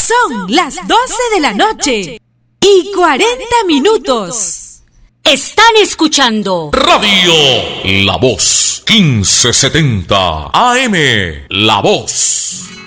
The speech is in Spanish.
Son las 12 de la noche y 40 minutos. Están escuchando Radio La Voz 1570 AM. La Voz.